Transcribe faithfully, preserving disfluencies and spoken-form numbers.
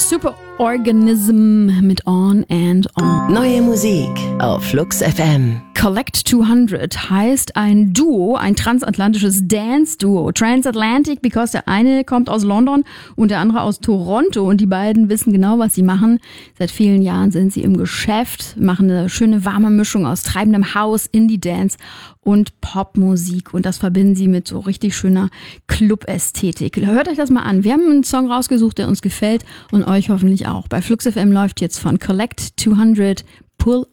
Superorganism mit On and On. Neue Musik auf Flux F M. Collect zweihundert heißt ein Duo, ein transatlantisches Dance-Duo. Transatlantic, because der eine kommt aus London und der andere aus Toronto und die beiden wissen genau, was sie machen. Seit vielen Jahren sind sie im Geschäft, machen eine schöne warme Mischung aus treibendem House, Indie-Dance und Popmusik und das verbinden sie mit so richtig schöner Club-Ästhetik. Hört euch das mal an. Wir haben einen Song rausgesucht, der uns gefällt und euch hoffentlich auch. Bei Flux F M läuft jetzt von Collect zweihundert Pull